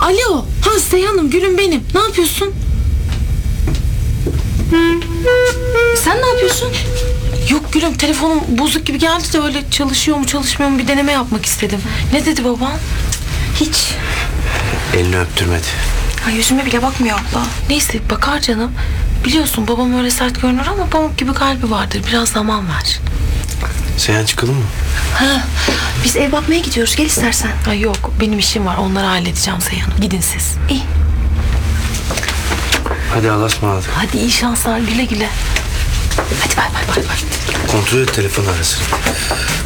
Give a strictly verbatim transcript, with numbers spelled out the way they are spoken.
Alo. Ha Seyhan'ım, gülüm benim. Ne yapıyorsun? Sen ne yapıyorsun? Yok gülüm, telefonum bozuk gibi geldi de öyle çalışıyor mu çalışmıyor mu bir deneme yapmak istedim. Ne dedi baban? Hiç. Elini öptürmedi. Ha, yüzüme bile bakmıyor abla. Neyse bakar canım. Biliyorsun babam öyle sert görünür ama pamuk gibi kalbi vardır. Biraz zaman ver. Seyhan, çıkalım mı? Ha, biz ev bakmaya gidiyoruz. Gel istersen. Ay yok, benim işim var. Onları halledeceğim Seyhan'ım. Gidin siz. İyi. Hadi Allah'a ısmarladık. Hadi iyi şanslar, güle güle. Hadi bay bay bay bay. Kontrol et telefon arasını.